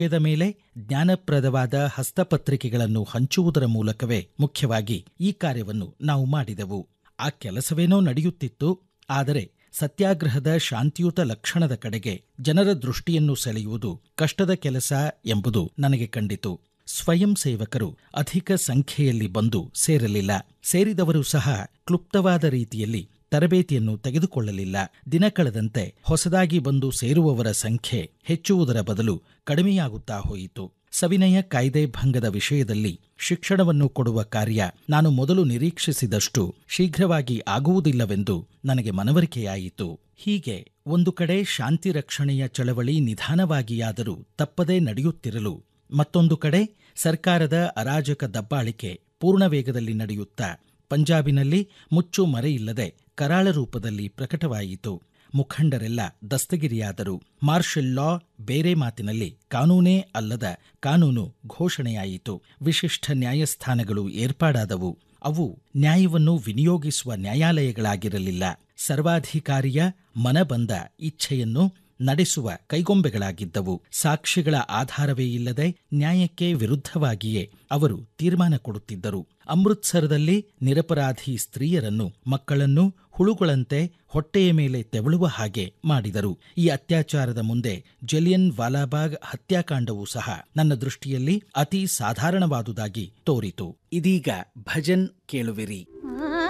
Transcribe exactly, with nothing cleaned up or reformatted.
ವಿಷಯದ ಮೇಲೆ ಜ್ಞಾನಪ್ರದವಾದ ಹಸ್ತಪತ್ರಿಕೆಗಳನ್ನು ಹಂಚುವುದರ ಮೂಲಕವೇ ಮುಖ್ಯವಾಗಿ ಈ ಕಾರ್ಯವನ್ನು ನಾವು ಮಾಡಿದೆವು. ಆ ಕೆಲಸವೇನೋ ನಡೆಯುತ್ತಿತ್ತು. ಆದರೆ ಸತ್ಯಾಗ್ರಹದ ಶಾಂತಿಯುತ ಲಕ್ಷಣದ ಕಡೆಗೆ ಜನರ ದೃಷ್ಟಿಯನ್ನು ಸೆಳೆಯುವುದು ಕಷ್ಟದ ಕೆಲಸ ಎಂಬುದು ನನಗೆ ಕಂಡಿತು. ಸ್ವಯಂ ಸೇವಕರು ಅಧಿಕ ಸಂಖ್ಯೆಯಲ್ಲಿ ಬಂದು ಸೇರಲಿಲ್ಲ. ಸೇರಿದವರು ಸಹ ಕ್ಲುಪ್ತವಾದ ರೀತಿಯಲ್ಲಿ ತರಬೇತಿಯನ್ನು ತೆಗೆದುಕೊಳ್ಳಲಿಲ್ಲ. ದಿನ ಕಳೆದಂತೆ ಹೊಸದಾಗಿ ಬಂದು ಸೇರುವವರ ಸಂಖ್ಯೆ ಹೆಚ್ಚುವುದರ ಬದಲು ಕಡಿಮೆಯಾಗುತ್ತಾ ಹೋಯಿತು. ಸವಿನಯ ಕಾಯ್ದೆ ಭಂಗದ ವಿಷಯದಲ್ಲಿ ಶಿಕ್ಷಣವನ್ನು ಕೊಡುವ ಕಾರ್ಯ ನಾನು ಮೊದಲು ನಿರೀಕ್ಷಿಸಿದಷ್ಟು ಶೀಘ್ರವಾಗಿ ಆಗುವುದಿಲ್ಲವೆಂದು ನನಗೆ ಮನವರಿಕೆಯಾಯಿತು. ಹೀಗೆ ಒಂದು ಕಡೆ ಶಾಂತಿ ರಕ್ಷಣೆಯ ಚಳವಳಿ ನಿಧಾನವಾಗಿಯಾದರೂ ತಪ್ಪದೇ ನಡೆಯುತ್ತಿರಲು, ಮತ್ತೊಂದು ಕಡೆ ಸರ್ಕಾರದ ಅರಾಜಕ ದಬ್ಬಾಳಿಕೆ ಪೂರ್ಣ ವೇಗದಲ್ಲಿ ನಡೆಯುತ್ತಾ ಪಂಜಾಬಿನಲ್ಲಿ ಮುಚ್ಚು ಮರೆಯಿಲ್ಲದೆ ಕರಾಳ ರೂಪದಲ್ಲಿ ಪ್ರಕಟವಾಯಿತು. ಮುಖಂಡರೆಲ್ಲ ದಸ್ತಗಿರಿಯಾದರು. ಮಾರ್ಷಲ್ ಲಾ, ಬೇರೆ ಮಾತಿನಲ್ಲಿ ಕಾನೂನೇ ಅಲ್ಲದ ಕಾನೂನು ಘೋಷಣೆಯಾಯಿತು. ವಿಶಿಷ್ಟ ನ್ಯಾಯಸ್ಥಾನಗಳು ಏರ್ಪಾಡಾದವು. ಅವು ನ್ಯಾಯವನ್ನು ವಿನಿಯೋಗಿಸುವ ನ್ಯಾಯಾಲಯಗಳಾಗಿರಲಿಲ್ಲ. ಸರ್ವಾಧಿಕಾರಿಯ ಮನಬಂದ ಇಚ್ಛೆಯನ್ನು ನಡೆಸುವ ಕೈಗೊಂಬೆಗಳಾಗಿದ್ದವು. ಸಾಕ್ಷಿಗಳ ಆಧಾರವೇ ಇಲ್ಲದೆ ನ್ಯಾಯಕ್ಕೆ ವಿರುದ್ಧವಾಗಿಯೇ ಅವರು ತೀರ್ಮಾನ ಕೊಡುತ್ತಿದ್ದರು. ಅಮೃತ್ಸರದಲ್ಲಿ ನಿರಪರಾಧಿ ಸ್ತ್ರೀಯರನ್ನು, ಮಕ್ಕಳನ್ನು ಹುಳುಗಳಂತೆ ಹೊಟ್ಟೆಯ ಮೇಲೆ ತೆವಳುವ ಹಾಗೆ ಮಾಡಿದರು. ಈ ಅತ್ಯಾಚಾರದ ಮುಂದೆ ಜಲಿಯನ್ ವಾಲಾಬಾಗ್ ಹತ್ಯಾಕಾಂಡವೂ ಸಹ ನನ್ನ ದೃಷ್ಟಿಯಲ್ಲಿ ಅತಿ ಸಾಧಾರಣವಾದುದಾಗಿ ತೋರಿತು. ಇದೀಗ ಭಜನ್ ಕೇಳುವಿರಿ.